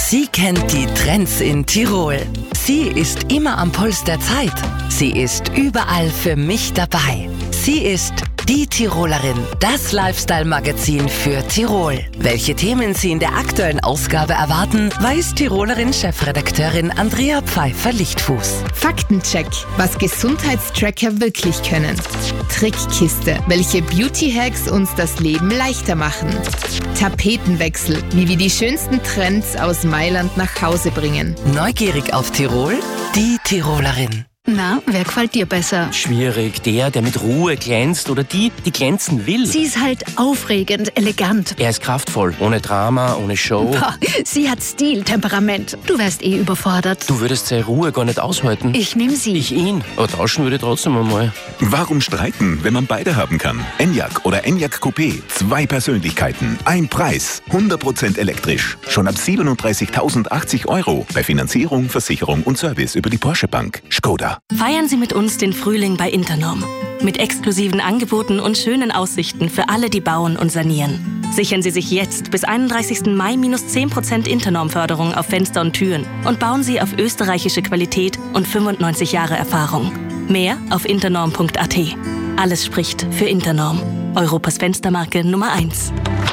Sie kennt die Trends in Tirol. Sie ist immer am Puls der Zeit. Sie ist überall für mich dabei. Sie ist die Tirolerin, das Lifestyle-Magazin für Tirol. Welche Themen Sie in der aktuellen Ausgabe erwarten, weiß Tirolerin-Chefredakteurin Andrea Pfeiffer-Lichtfuß. Faktencheck, was Gesundheitstracker wirklich können. Trickkiste, welche Beauty-Hacks uns das Leben leichter machen. Tapetenwechsel, wie wir die schönsten Trends aus Mailand nach Hause bringen. Neugierig auf Tirol? Die Tirolerin. Na, wer gefällt dir besser? Schwierig. Der mit Ruhe glänzt oder die glänzen will. Sie ist halt aufregend, elegant. Er ist kraftvoll, ohne Drama, ohne Show. Boah, sie hat Stil, Temperament. Du wärst überfordert. Du würdest seine Ruhe gar nicht aushalten. Ich nehm sie. Ich ihn. Aber tauschen würde trotzdem einmal. Warum streiten, wenn man beide haben kann? Enyaq oder Enyaq Coupé. 2 Persönlichkeiten, ein Preis. 100% elektrisch. Schon ab 37.080 € bei Finanzierung, Versicherung und Service über die Porsche Bank. Skoda. Feiern Sie mit uns den Frühling bei Internorm. Mit exklusiven Angeboten und schönen Aussichten für alle, die bauen und sanieren. Sichern Sie sich jetzt bis 31. Mai minus 10% Internorm-Förderung auf Fenster und Türen und bauen Sie auf österreichische Qualität und 95 Jahre Erfahrung. Mehr auf internorm.at. Alles spricht für Internorm. Europas Fenstermarke Nummer 1.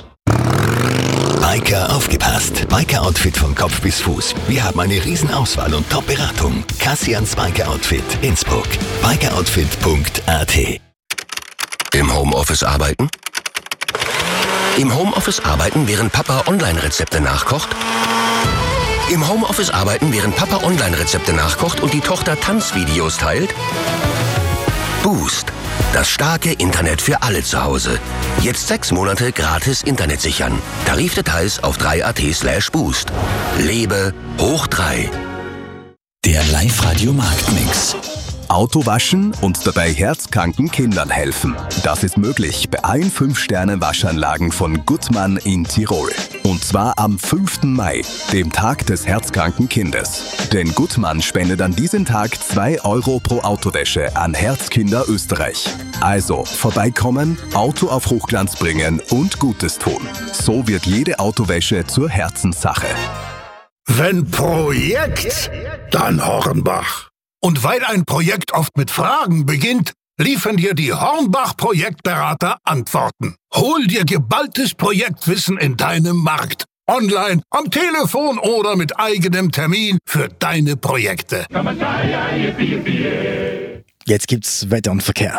Biker aufgepasst. Biker-Outfit von Kopf bis Fuß. Wir haben eine Riesenauswahl und Top-Beratung. Cassians Biker-Outfit, Innsbruck. Bikeroutfit.at. Im Homeoffice arbeiten? Im Homeoffice arbeiten, während Papa Online-Rezepte nachkocht? Im Homeoffice arbeiten, während Papa Online-Rezepte nachkocht und die Tochter Tanzvideos teilt? Boost. Das starke Internet für alle zu Hause. Jetzt 6 Monate gratis Internet sichern. Tarifdetails auf 3at/boost. Lebe hoch 3. Der Live-Radio Marktmix. Auto waschen und dabei herzkranken Kindern helfen. Das ist möglich bei allen 5-Sterne-Waschanlagen von Gutmann in Tirol. Und zwar am 5. Mai, dem Tag des herzkranken Kindes. Denn Gutmann spendet an diesem Tag 2 € pro Autowäsche an Herzkinder Österreich. Also vorbeikommen, Auto auf Hochglanz bringen und Gutes tun. So wird jede Autowäsche zur Herzenssache. Wenn Projekt, dann Hornbach. Und weil ein Projekt oft mit Fragen beginnt, liefern dir die Hornbach-Projektberater Antworten. Hol dir geballtes Projektwissen in deinem Markt. Online, am Telefon oder mit eigenem Termin für deine Projekte. Jetzt gibt's Wetter und Verkehr.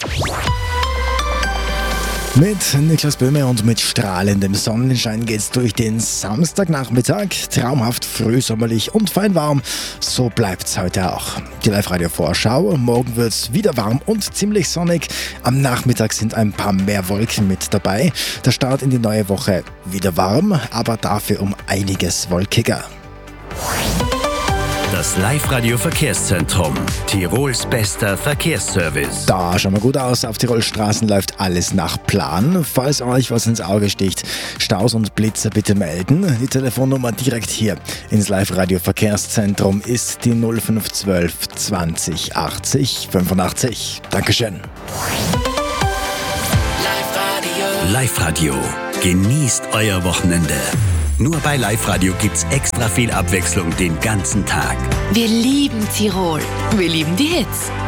Mit Niklas Böhme und mit strahlendem Sonnenschein geht's durch den Samstagnachmittag. Traumhaft, frühsommerlich und fein warm. So bleibt's heute auch. Die Live-Radio-Vorschau. Morgen wird's wieder warm und ziemlich sonnig. Am Nachmittag sind ein paar mehr Wolken mit dabei. Der Start in die neue Woche wieder warm, aber dafür um einiges wolkiger. Das Live-Radio-Verkehrszentrum. Tirols bester Verkehrsservice. Da schauen wir gut aus. Auf Tirols Straßen läuft alles nach Plan. Falls euch was ins Auge sticht, Staus und Blitzer bitte melden. Die Telefonnummer direkt hier ins Live-Radio-Verkehrszentrum ist die 0512 20 80 85. Dankeschön. Live-Radio. Genießt euer Wochenende. Nur bei Live-Radio gibt's extra viel Abwechslung den ganzen Tag. Wir lieben Tirol. Wir lieben die Hits.